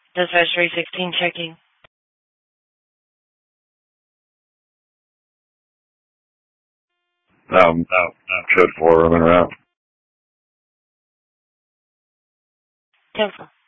Dispatch 316 checking. Code 4 running around. Cancel.